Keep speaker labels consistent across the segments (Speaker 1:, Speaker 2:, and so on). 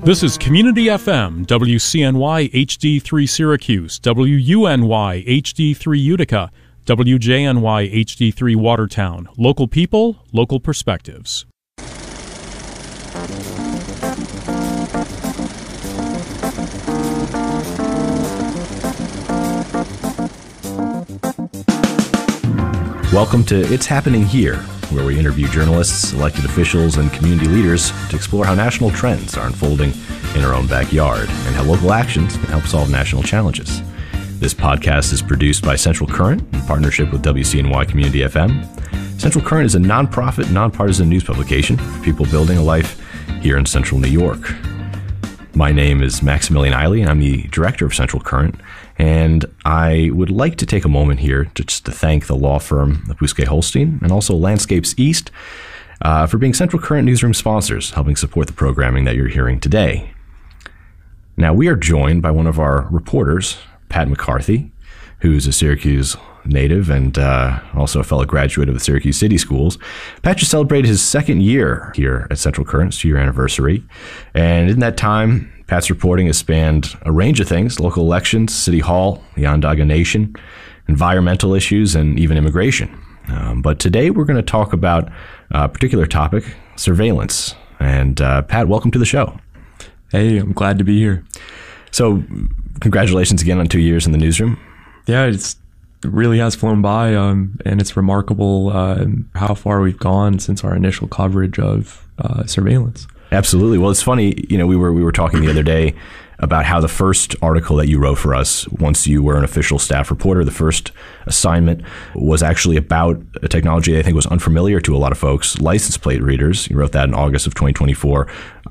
Speaker 1: This is Community FM, WCNY HD3 Syracuse, WUNY HD3 Utica, WJNY HD3 Watertown. Local people, local perspectives.
Speaker 2: Welcome to It's Happening Here, where we interview journalists, elected officials, and community leaders to explore how national trends are unfolding in our own backyard and how local actions can help solve national challenges. This podcast is produced by Central Current in partnership with WCNY Community FM. Central Current is a nonprofit, nonpartisan news publication for people building a life here in Central New York. My name is Maximilian Eiley, and I'm the director of Central Current. And I would like to take a moment here to thank the law firm of Bousquet Holstein and also Landscapes East for being Central Current newsroom sponsors, helping support the programming that you're hearing today. Now, we are joined by one of our reporters, Pat McCarthy, who's a Syracuse native and also a fellow graduate of the Syracuse City Schools. Pat just celebrated his second year here at Central Current's 2-year anniversary. And in that time, Pat's reporting has spanned a range of things: local elections, City Hall, the Onondaga Nation, environmental issues, and even immigration. But today we're going to talk about a particular topic, surveillance. And Pat, welcome to the show.
Speaker 3: Hey, I'm glad to be here.
Speaker 2: So congratulations again on 2 years in the newsroom.
Speaker 3: Yeah, it really has flown by, and it's remarkable how far we've gone since our initial coverage of surveillance.
Speaker 2: Absolutely. Well, it's funny, we were talking the other day about how the first article that you wrote for us, once you were an official staff reporter, the first assignment was actually about a technology that I think was unfamiliar to a lot of folks, license plate readers. You wrote that in August of 2024.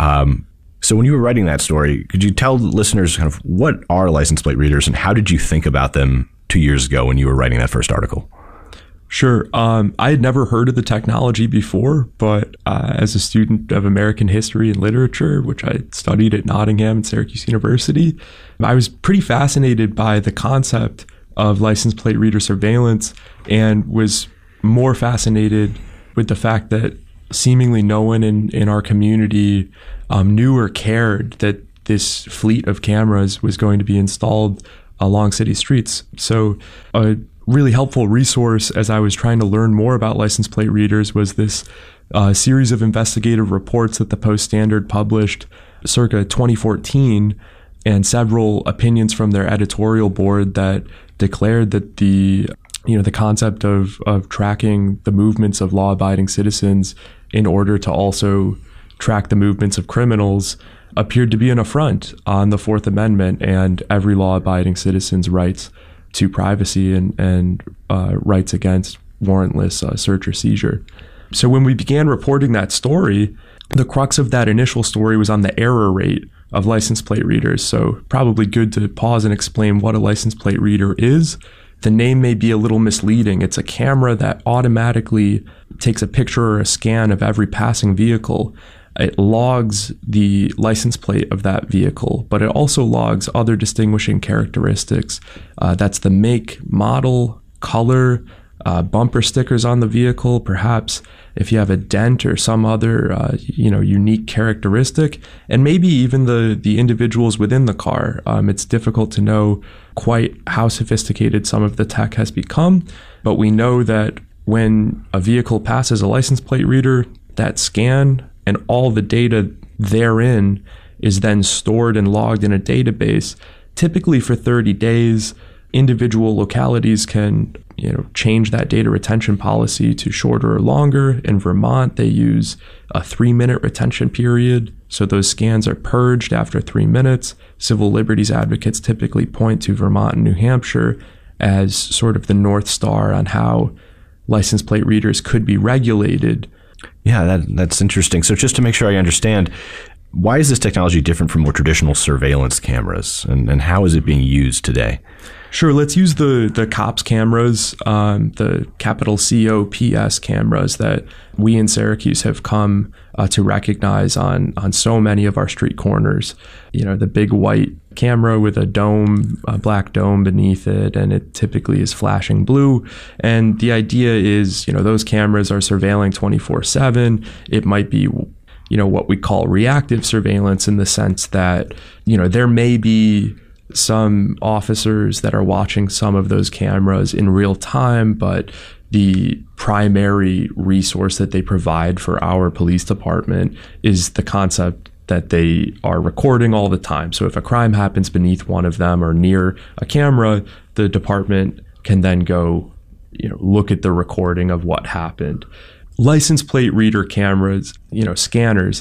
Speaker 2: So when you were writing that story, could you tell listeners kind of what are license plate readers and how did you think about them 2 years ago when you were writing that first article?
Speaker 3: Sure. I had never heard of the technology before, but as a student of American history and literature, which I studied at Nottingham and Syracuse University, I was pretty fascinated by the concept of license plate reader surveillance and was more fascinated with the fact that seemingly no one in our community knew or cared that this fleet of cameras was going to be installed along city streets. So a really helpful resource as I was trying to learn more about license plate readers was this series of investigative reports that the Post-Standard published circa 2014, and several opinions from their editorial board that declared that the concept of tracking the movements of law-abiding citizens in order to also track the movements of criminals appeared to be an affront on the Fourth Amendment and every law-abiding citizen's rights to privacy and rights against warrantless search or seizure. So when we began reporting that story, the crux of that initial story was on the error rate of license plate readers. So probably good to pause and explain what a license plate reader is. The name may be a little misleading. It's a camera that automatically takes a picture or a scan of every passing vehicle. It logs the license plate of that vehicle, but it also logs other distinguishing characteristics. That's the make, model, color, bumper stickers on the vehicle, perhaps if you have a dent or some other unique characteristic, and maybe even the individuals within the car. It's difficult to know quite how sophisticated some of the tech has become, but we know that when a vehicle passes a license plate reader, that scan and all the data therein is then stored and logged in a database, typically for 30 days. Individual localities can change that data retention policy to shorter or longer. In Vermont, they use a 3-minute retention period, so those scans are purged after 3 minutes. Civil liberties advocates typically point to Vermont and New Hampshire as sort of the North Star on how license plate readers could be regulated.
Speaker 2: Yeah, that's interesting. So just to make sure I understand, why is this technology different from more traditional surveillance cameras, and how is it being used today?
Speaker 3: Sure, let's use the COPS cameras, the capital COPS cameras that we in Syracuse have come to recognize on so many of our street corners. The big white camera with a dome, a black dome beneath it, and it typically is flashing blue. And the idea is, those cameras are surveilling 24/7. It might be what we call reactive surveillance, in the sense that, there may be some officers that are watching some of those cameras in real time, but the primary resource that they provide for our police department is the concept that they are recording all the time. So if a crime happens beneath one of them or near a camera, the department can then go, look at the recording of what happened. License plate reader cameras, scanners,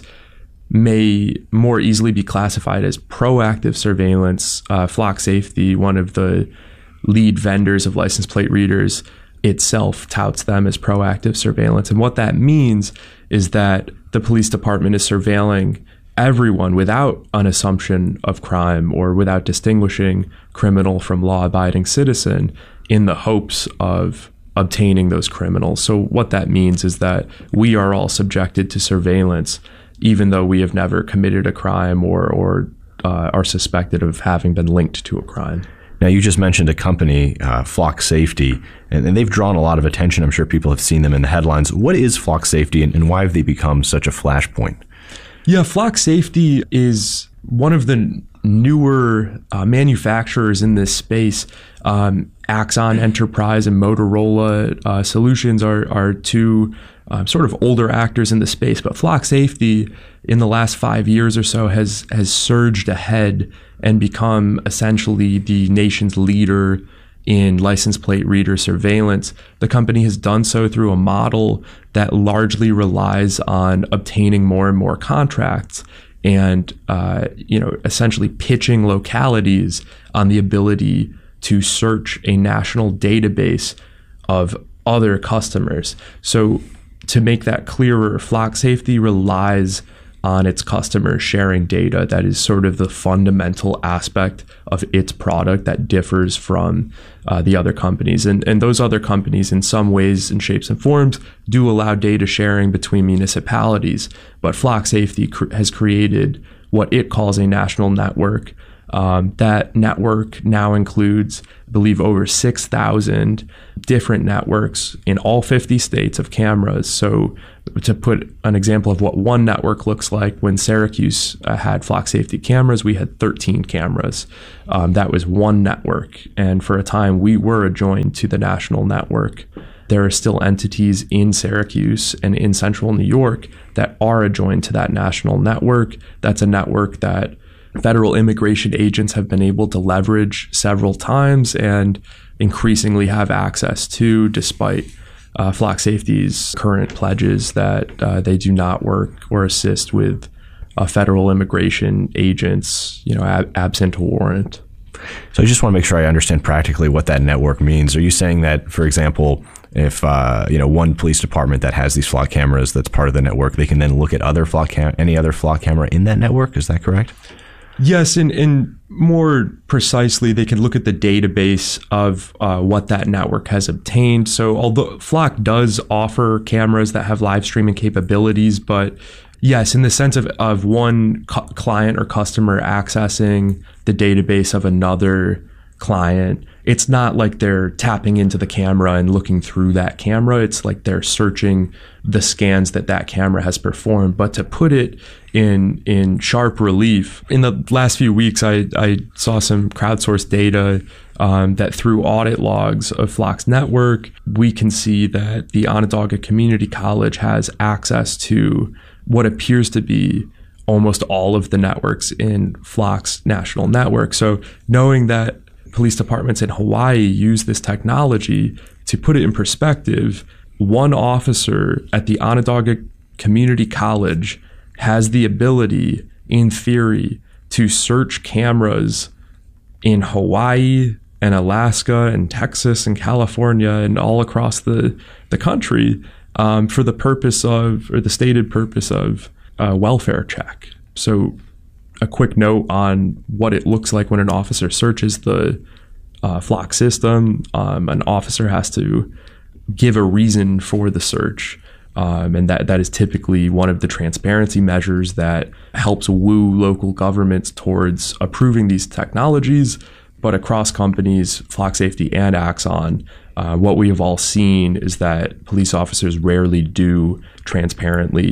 Speaker 3: may more easily be classified as proactive surveillance. Flock Safety, one of the lead vendors of license plate readers, itself touts them as proactive surveillance. And what that means is that the police department is surveilling everyone without an assumption of crime or without distinguishing criminal from law-abiding citizen in the hopes of obtaining those criminals. So what that means is that we are all subjected to surveillance, even though we have never committed a crime or are suspected of having been linked to a crime.
Speaker 2: Now, you just mentioned a company, Flock Safety, and they've drawn a lot of attention. I'm sure people have seen them in the headlines. What is Flock Safety, and why have they become such a flashpoint?
Speaker 3: Yeah, Flock Safety is one of the newer manufacturers in this space. Axon Enterprise and Motorola Solutions are two sort of older actors in the space, but Flock Safety in the last 5 years or so has surged ahead and become essentially the nation's leader in license plate reader surveillance. The company has done so through a model that largely relies on obtaining more and more contracts and essentially pitching localities on the ability to search a national database of other customers. So to make that clearer, Flock Safety relies on its customers sharing data. That is sort of the fundamental aspect of its product that differs from the other companies. And those other companies, in some ways and shapes and forms, do allow data sharing between municipalities. But Flock Safety has created what it calls a national network. That network now includes, I believe, over 6,000 different networks in all 50 states of cameras. So to put an example of what one network looks like, when Syracuse had Flock Safety cameras, we had 13 cameras. That was one network. And for a time, we were adjoined to the national network. There are still entities in Syracuse and in central New York that are adjoined to that national network. That's a network that federal immigration agents have been able to leverage several times and increasingly have access to, despite Flock Safety's current pledges that they do not work or assist with federal immigration agents, absent a warrant.
Speaker 2: So I just want to make sure I understand practically what that network means. Are you saying that, for example, if one police department that has these Flock cameras that's part of the network, they can then look at any other Flock camera in that network? Is that correct?
Speaker 3: Yes, and more precisely, they can look at the database of what that network has obtained. So although Flock does offer cameras that have live streaming capabilities, but yes, in the sense of one client or customer accessing the database of another client, it's not like they're tapping into the camera and looking through that camera. It's like they're searching the scans that camera has performed. But to put it in sharp relief, in the last few weeks, I saw some crowdsourced data that through audit logs of Flock's network, we can see that the Onondaga Community College has access to what appears to be almost all of the networks in Flock's national network. So knowing that police departments in Hawaii use this technology, to put it in perspective, one officer at the Onondaga Community College has the ability, in theory, to search cameras in Hawaii and Alaska and Texas and California and all across the country for the purpose of, or the stated purpose of, welfare check. So a quick note on what it looks like when an officer searches the Flock system. An officer has to give a reason for the search. And that is typically one of the transparency measures that helps woo local governments towards approving these technologies. But across companies, Flock Safety and Axon, what we have all seen is that police officers rarely do transparently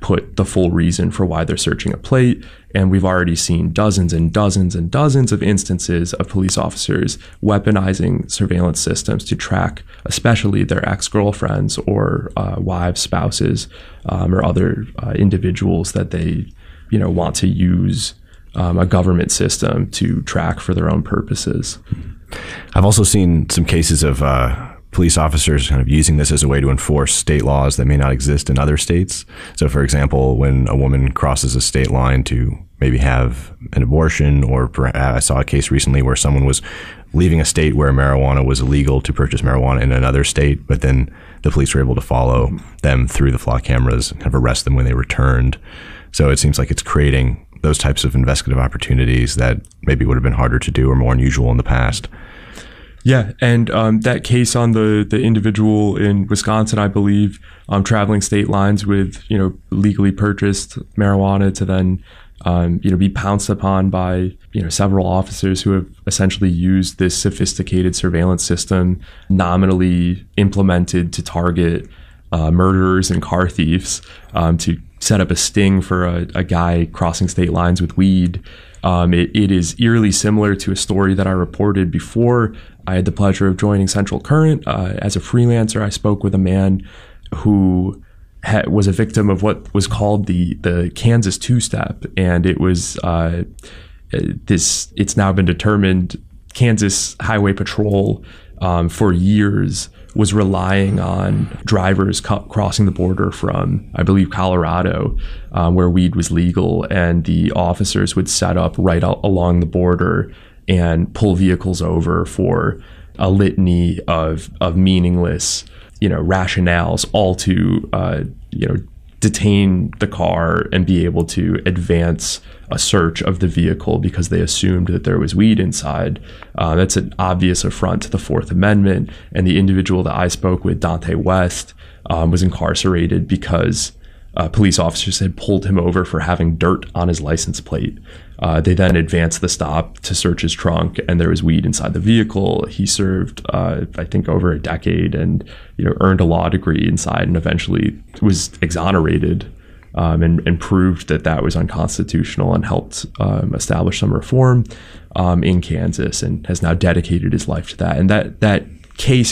Speaker 3: put the full reason for why they're searching a plate. And we've already seen dozens and dozens and dozens of instances of police officers weaponizing surveillance systems to track especially their ex-girlfriends or wives, spouses, or other individuals that they want to use a government system to track for their own purposes.
Speaker 2: I've also seen some cases of police officers kind of using this as a way to enforce state laws that may not exist in other states. So, for example, when a woman crosses a state line to maybe have an abortion, or I saw a case recently where someone was leaving a state where marijuana was illegal to purchase marijuana in another state, but then the police were able to follow them through the flock cameras and kind of arrest them when they returned. So it seems like it's creating those types of investigative opportunities that maybe would have been harder to do or more unusual in the past.
Speaker 3: Yeah, and that case on the individual in Wisconsin, I believe, traveling state lines with legally purchased marijuana to then be pounced upon by several officers who have essentially used this sophisticated surveillance system nominally implemented to target murderers and car thieves, to set up a sting for a guy crossing state lines with weed. It is eerily similar to a story that I reported before I had the pleasure of joining Central Current. As a freelancer, I spoke with a man who was a victim of what was called the Kansas two-step. And it was it's now been determined Kansas Highway Patrol for years was relying on drivers crossing the border from, I believe, Colorado, where weed was legal, and the officers would set up right along the border and pull vehicles over for a litany of meaningless, rationales, all to, detain the car and be able to advance a search of the vehicle because they assumed that there was weed inside. That's an obvious affront to the Fourth Amendment. And the individual that I spoke with, Dante West, was incarcerated because police officers had pulled him over for having dirt on his license plate. They then advanced the stop to search his trunk, and there was weed inside the vehicle. He served, I think, over a decade, and earned a law degree inside, and eventually was exonerated, and proved that was unconstitutional, and helped establish some reform in Kansas, and has now dedicated his life to that. And that case